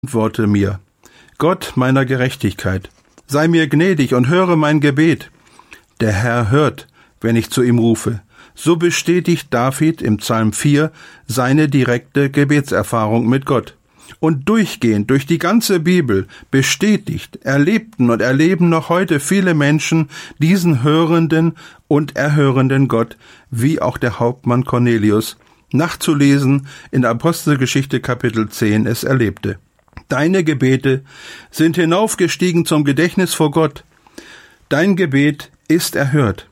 Antworte mir, Gott meiner Gerechtigkeit, sei mir gnädig und höre mein Gebet. Der Herr hört, wenn ich zu ihm rufe. So bestätigt David im Psalm 4 seine direkte Gebetserfahrung mit Gott. Und durchgehend durch die ganze Bibel bestätigt, erlebten und erleben noch heute viele Menschen diesen hörenden und erhörenden Gott, wie auch der Hauptmann Cornelius, nachzulesen in Apostelgeschichte Kapitel 10 es erlebte. Deine Gebete sind hinaufgestiegen zum Gedächtnis vor Gott. Dein Gebet ist erhört.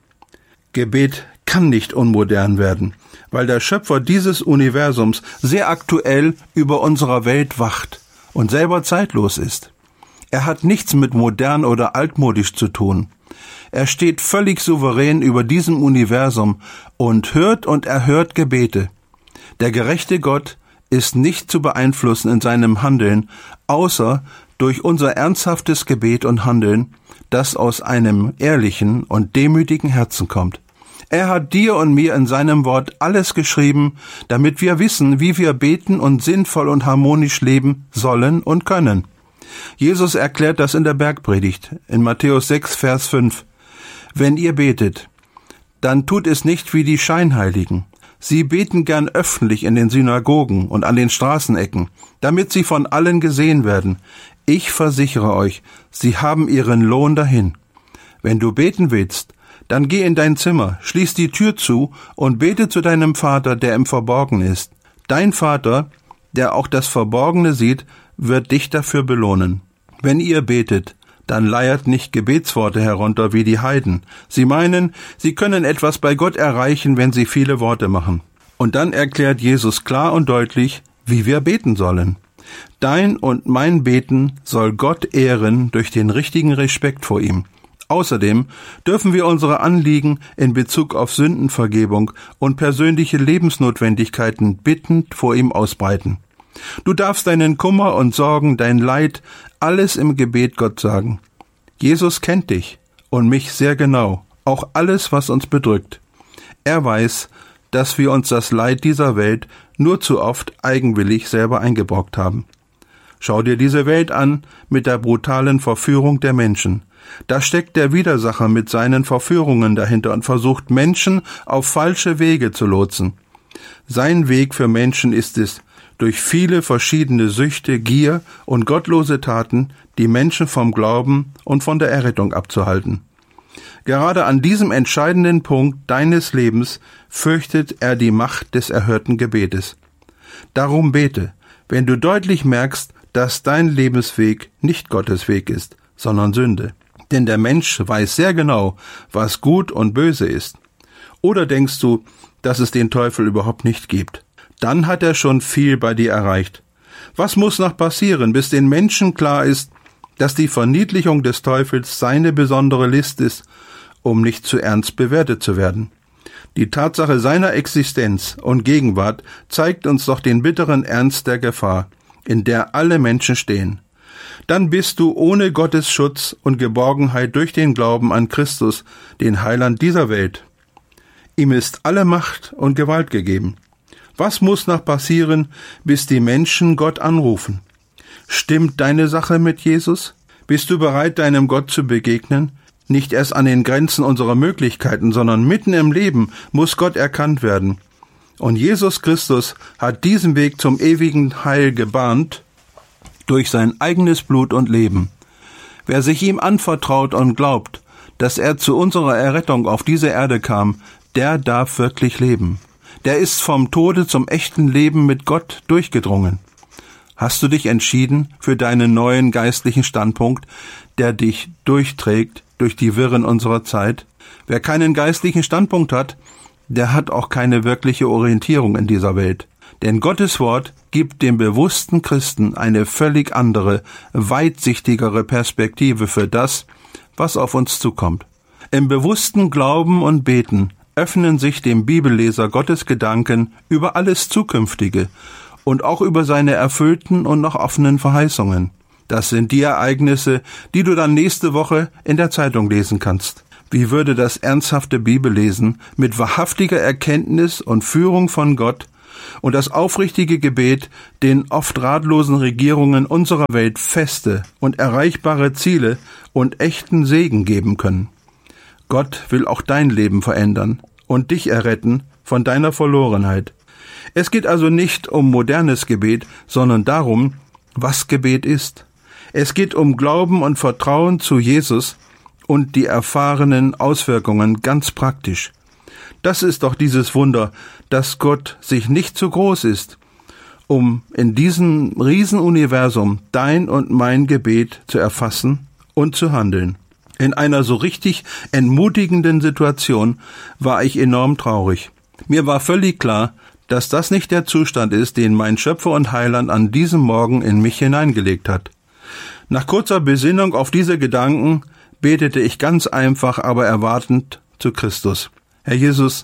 Gebet kann nicht unmodern werden, weil der Schöpfer dieses Universums sehr aktuell über unserer Welt wacht und selber zeitlos ist. Er hat nichts mit modern oder altmodisch zu tun. Er steht völlig souverän über diesem Universum und hört und erhört Gebete. Der gerechte Gott ist nicht zu beeinflussen in seinem Handeln, außer durch unser ernsthaftes Gebet und Handeln, das aus einem ehrlichen und demütigen Herzen kommt. Er hat dir und mir in seinem Wort alles geschrieben, damit wir wissen, wie wir beten und sinnvoll und harmonisch leben sollen und können. Jesus erklärt das in der Bergpredigt, in Matthäus 6, Vers 5. Wenn ihr betet, dann tut es nicht wie die Scheinheiligen. Sie beten gern öffentlich in den Synagogen und an den Straßenecken, damit sie von allen gesehen werden. Ich versichere euch, sie haben ihren Lohn dahin. Wenn du beten willst, dann geh in dein Zimmer, schließ die Tür zu und bete zu deinem Vater, der im Verborgenen ist. Dein Vater, der auch das Verborgene sieht, wird dich dafür belohnen. Wenn ihr betet, dann leiert nicht Gebetsworte herunter wie die Heiden. Sie meinen, sie können etwas bei Gott erreichen, wenn sie viele Worte machen. Und dann erklärt Jesus klar und deutlich, wie wir beten sollen. Dein und mein Beten soll Gott ehren durch den richtigen Respekt vor ihm. Außerdem dürfen wir unsere Anliegen in Bezug auf Sündenvergebung und persönliche Lebensnotwendigkeiten bittend vor ihm ausbreiten. Du darfst deinen Kummer und Sorgen, dein Leid, alles im Gebet Gott sagen. Jesus kennt dich und mich sehr genau, auch alles, was uns bedrückt. Er weiß, dass wir uns das Leid dieser Welt nur zu oft eigenwillig selber eingebrockt haben. Schau dir diese Welt an mit der brutalen Verführung der Menschen. Da steckt der Widersacher mit seinen Verführungen dahinter und versucht, Menschen auf falsche Wege zu lotsen. Sein Weg für Menschen ist es, durch viele verschiedene Süchte, Gier und gottlose Taten die Menschen vom Glauben und von der Errettung abzuhalten. Gerade an diesem entscheidenden Punkt deines Lebens fürchtet er die Macht des erhörten Gebetes. Darum bete, wenn du deutlich merkst, dass dein Lebensweg nicht Gottes Weg ist, sondern Sünde. Denn der Mensch weiß sehr genau, was gut und böse ist. Oder denkst du, dass es den Teufel überhaupt nicht gibt? Dann hat er schon viel bei dir erreicht. Was muss noch passieren, bis den Menschen klar ist, dass die Verniedlichung des Teufels seine besondere List ist, um nicht zu ernst bewertet zu werden? Die Tatsache seiner Existenz und Gegenwart zeigt uns doch den bitteren Ernst der Gefahr, in der alle Menschen stehen. Dann bist du ohne Gottes Schutz und Geborgenheit durch den Glauben an Christus, den Heiland dieser Welt. Ihm ist alle Macht und Gewalt gegeben. Was muss noch passieren, bis die Menschen Gott anrufen? Stimmt deine Sache mit Jesus? Bist du bereit, deinem Gott zu begegnen? Nicht erst an den Grenzen unserer Möglichkeiten, sondern mitten im Leben muss Gott erkannt werden. Und Jesus Christus hat diesen Weg zum ewigen Heil gebahnt durch sein eigenes Blut und Leben. Wer sich ihm anvertraut und glaubt, dass er zu unserer Errettung auf diese Erde kam, der darf wirklich leben. Der ist vom Tode zum echten Leben mit Gott durchgedrungen. Hast du dich entschieden für deinen neuen geistlichen Standpunkt, der dich durchträgt durch die Wirren unserer Zeit? Wer keinen geistlichen Standpunkt hat, der hat auch keine wirkliche Orientierung in dieser Welt. Denn Gottes Wort gibt dem bewussten Christen eine völlig andere, weitsichtigere Perspektive für das, was auf uns zukommt. Im bewussten Glauben und Beten öffnen sich dem Bibelleser Gottes Gedanken über alles Zukünftige und auch über seine erfüllten und noch offenen Verheißungen. Das sind die Ereignisse, die du dann nächste Woche in der Zeitung lesen kannst. Wie würde das ernsthafte Bibellesen mit wahrhaftiger Erkenntnis und Führung von Gott und das aufrichtige Gebet den oft ratlosen Regierungen unserer Welt feste und erreichbare Ziele und echten Segen geben können. Gott will auch dein Leben verändern und dich erretten von deiner Verlorenheit. Es geht also nicht um modernes Gebet, sondern darum, was Gebet ist. Es geht um Glauben und Vertrauen zu Jesus und die erfahrenen Auswirkungen ganz praktisch. Das ist doch dieses Wunder, dass Gott sich nicht zu groß ist, um in diesem Riesenuniversum dein und mein Gebet zu erfassen und zu handeln. In einer so richtig entmutigenden Situation war ich enorm traurig. Mir war völlig klar, dass das nicht der Zustand ist, den mein Schöpfer und Heiland an diesem Morgen in mich hineingelegt hat. Nach kurzer Besinnung auf diese Gedanken betete ich ganz einfach, aber erwartend zu Christus. Herr Jesus,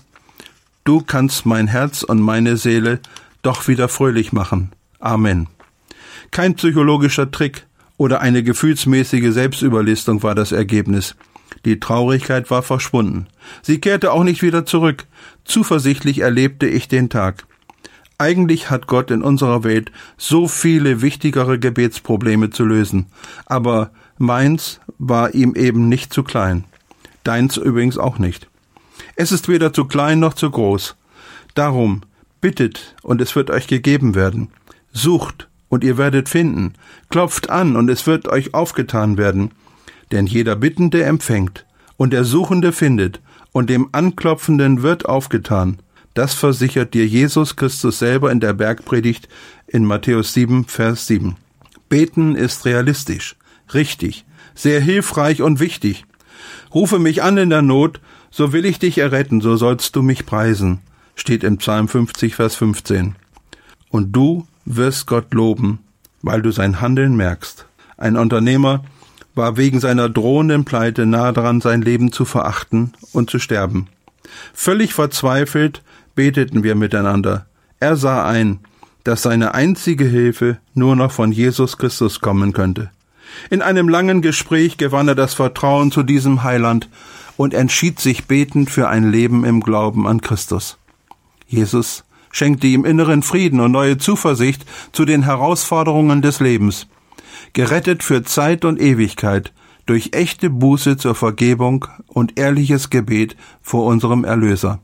du kannst mein Herz und meine Seele doch wieder fröhlich machen. Amen. Kein psychologischer Trick oder eine gefühlsmäßige Selbstüberlistung war das Ergebnis. Die Traurigkeit war verschwunden. Sie kehrte auch nicht wieder zurück. Zuversichtlich erlebte ich den Tag. Eigentlich hat Gott in unserer Welt so viele wichtigere Gebetsprobleme zu lösen. Aber meins war ihm eben nicht zu klein. Deins übrigens auch nicht. Es ist weder zu klein noch zu groß. Darum, bittet und es wird euch gegeben werden. Sucht und ihr werdet finden. Klopft an und es wird euch aufgetan werden. Denn jeder Bittende empfängt und der Suchende findet und dem Anklopfenden wird aufgetan. Das versichert dir Jesus Christus selber in der Bergpredigt in Matthäus 7, Vers 7. Beten ist realistisch, richtig, sehr hilfreich und wichtig. Rufe mich an in der Not, so will ich dich erretten, so sollst du mich preisen, steht in Psalm 50, Vers 15. Und du wirst Gott loben, weil du sein Handeln merkst. Ein Unternehmer war wegen seiner drohenden Pleite nahe daran, sein Leben zu verachten und zu sterben. Völlig verzweifelt beteten wir miteinander. Er sah ein, dass seine einzige Hilfe nur noch von Jesus Christus kommen könnte. In einem langen Gespräch gewann er das Vertrauen zu diesem Heiland und entschied sich betend für ein Leben im Glauben an Christus. Jesus schenkte ihm inneren Frieden und neue Zuversicht zu den Herausforderungen des Lebens. Gerettet für Zeit und Ewigkeit durch echte Buße zur Vergebung und ehrliches Gebet vor unserem Erlöser.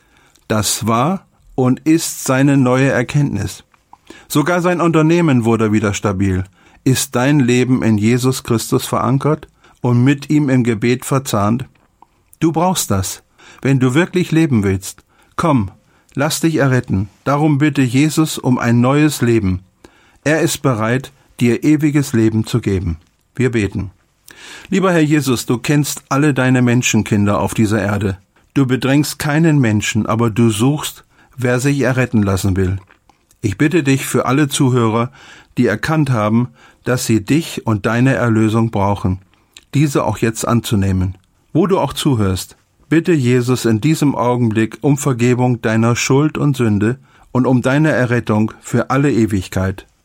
Das war und ist seine neue Erkenntnis. Sogar sein Unternehmen wurde wieder stabil. Ist dein Leben in Jesus Christus verankert und mit ihm im Gebet verzahnt? Du brauchst das, wenn du wirklich leben willst. Komm, lass dich erretten. Darum bitte Jesus um ein neues Leben. Er ist bereit, dir ewiges Leben zu geben. Wir beten. Lieber Herr Jesus, du kennst alle deine Menschenkinder auf dieser Erde. Du bedrängst keinen Menschen, aber du suchst, wer sich erretten lassen will. Ich bitte dich für alle Zuhörer, die erkannt haben, dass sie dich und deine Erlösung brauchen, diese auch jetzt anzunehmen. Wo du auch zuhörst, bitte Jesus in diesem Augenblick um Vergebung deiner Schuld und Sünde und um deine Errettung für alle Ewigkeit.